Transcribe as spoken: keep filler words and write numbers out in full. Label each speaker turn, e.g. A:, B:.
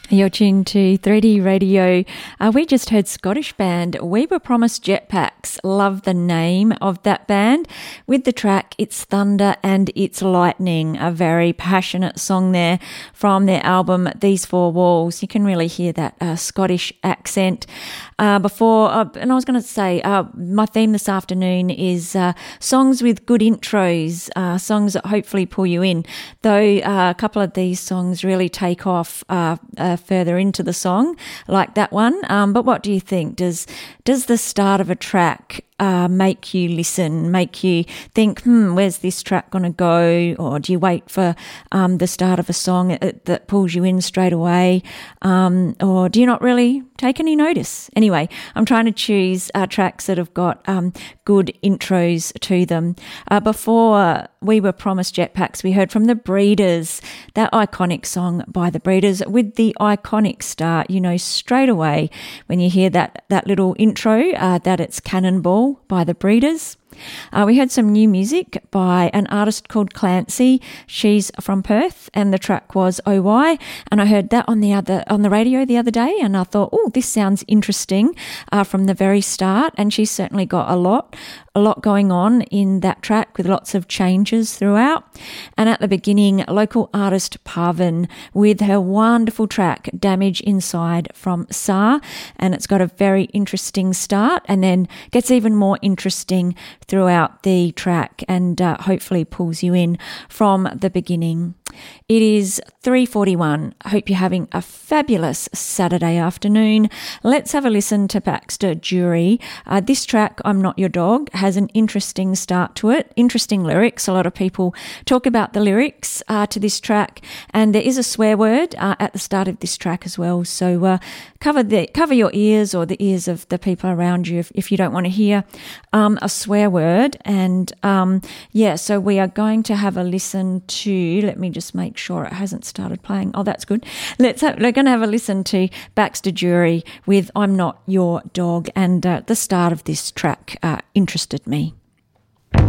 A: You're tuned to three D Radio. Uh, we just heard Scottish band We Were Promised Jetpacks. Love the name of that band. With the track It's Thunder and It's Lightning, a very passionate song there from their album These Four Walls. You can really hear that uh, Scottish accent. Uh, before, uh, and I was going to say, uh, my theme this afternoon is uh, songs with good intros, uh, songs that hopefully pull you in. Though uh, a couple of these songs really take off uh, uh, further into the song, like that one. Um, but what do you think? Does does the start of a track Uh, make you listen, make you think, hmm, where's this track going to go? Or do you wait for um, the start of a song that, that pulls you in straight away? Um, or do you not really take any notice? Anyway, I'm trying to choose uh, tracks that have got um, good intros to them. Uh, before We Were Promised Jetpacks, we heard from The Breeders, that iconic song by The Breeders with the iconic start. You know straight away when you hear that, that little intro uh, that it's Cannonball by The Breeders. Uh, we heard some new music by an artist called Clancy. She's from Perth, and the track was Oh Why. And I heard that on the other on the radio the other day, and I thought, oh, this sounds interesting uh, from the very start. And she's certainly got a lot, a lot going on in that track with lots of changes throughout. And at the beginning, local artist Parvin with her wonderful track Damage Inside from S A R, and it's got a very interesting start, and then gets even more interesting throughout the track, and uh, hopefully pulls you in from the beginning. It is three forty-one. I hope you're having a fabulous Saturday afternoon. Let's have a listen to Baxter Jury. Uh, this track, I'm Not Your Dog, has an interesting start to it, interesting lyrics. A lot of people talk about the lyrics uh, to this track, and there is a swear word uh, at the start of this track as well. So uh, cover the cover your ears, or the ears of the people around you if, if you don't want to hear um, a swear word. And um, yeah, so we are going to have a listen to, let me just make sure it hasn't started playing. Oh, that's good. Let's have, we're going to have a listen to Baxter Jury with I'm Not Your Dog, and uh, the start of this track uh, interested me.